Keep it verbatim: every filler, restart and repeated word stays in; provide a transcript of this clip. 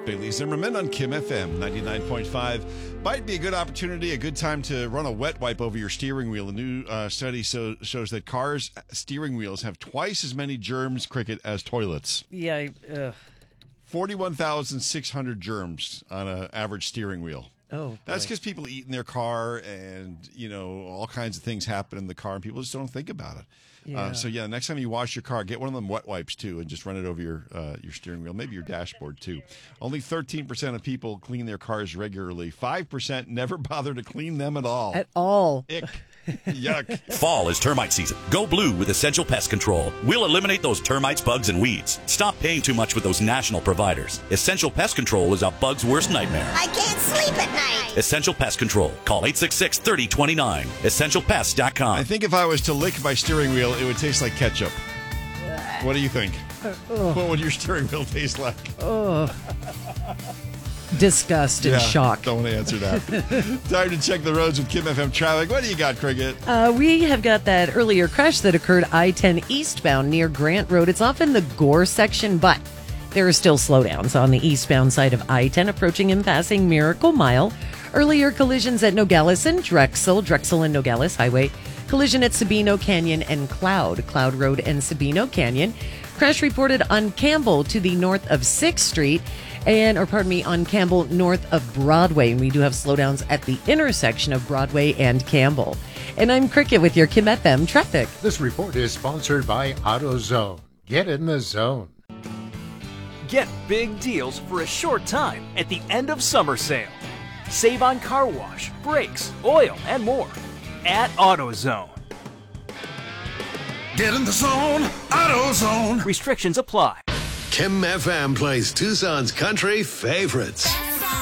Bailey Zimmerman on Kim F M ninety-nine point five. Might be a good opportunity, a good time to run a wet wipe over your steering wheel. A new uh, study so, shows that cars' steering wheels have twice as many germs, Cricket, as toilets. Yeah. Uh... forty-one thousand six hundred germs on an average steering wheel. Oh, that's because people eat in their car, and you know all kinds of things happen in the car, and people just don't think about it. Yeah. Uh, so yeah, next time you wash your car, get one of them wet wipes too, and just run it over your uh, your steering wheel, maybe your dashboard too. Only thirteen percent of people clean their cars regularly. Five percent never bother to clean them at all. At all. Ick. Yuck. Fall is termite season. Go blue with Essential Pest Control. We'll eliminate those termites, bugs, and weeds. Stop paying too much with those national providers. Essential Pest Control is a bug's worst nightmare. I can't sleep at night. Essential Pest Control. Call eight six six, three oh two nine. essential pest dot com. I think if I was to lick my steering wheel, it would taste like ketchup. What do you think? Oh. What would your steering wheel taste like? Oh. Disgust and yeah, shock. Don't want to answer that. Time to check the roads with Kim F M traffic. What do you got, Cricket? Uh, we have got that earlier crash that occurred I ten eastbound near Grant Road. It's off in the Gore section, but there are still slowdowns on the eastbound side of I ten approaching and passing Miracle Mile. Earlier collisions at Nogales and Drexel, Drexel and Nogales Highway. Collision at Sabino Canyon and Cloud, Cloud Road and Sabino Canyon. Crash reported on Campbell to the north of sixth Street. And, or pardon me, on Campbell north of Broadway. And we do have slowdowns at the intersection of Broadway and Campbell. And I'm Cricket with your Kim F M traffic. This report is sponsored by AutoZone. Get in the zone. Get big deals for a short time at the end of summer sale. Save on car wash, brakes, oil, and more at AutoZone. Get in the zone, AutoZone. Restrictions apply. Kim F M plays Tucson's country favorites.